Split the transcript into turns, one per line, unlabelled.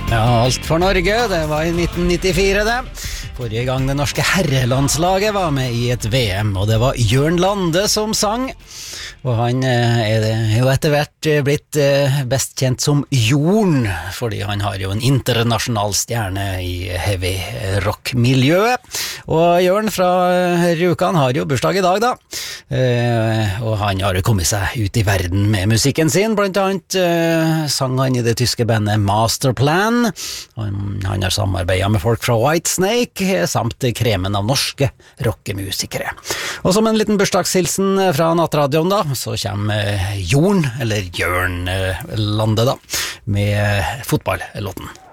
Ja, alt for Norge, det var i 1994 det. Forrige gang det norske herrelandslaget var med i et VM, og det var Jørn Lande som sang. Og han er jo etter hvert blitt best kjent som Jorn, fordi han har jo en internasjonal stjerne i heavy rock-miljøet. Og Jørn fra Rjukan har jo bursdag i dag da, og han har jo kommet seg ut i verden med musikken sin. Blant annet sang han i det tyske bandet Masterplan. Han har samarbeidet med folk fra Whitesnake, samt kremen av norske rockemusikere. Og som en liten bursdagshilsen fra Nattradioen da, så kommer Jorn, eller Jørn Lande da, med fotballåten.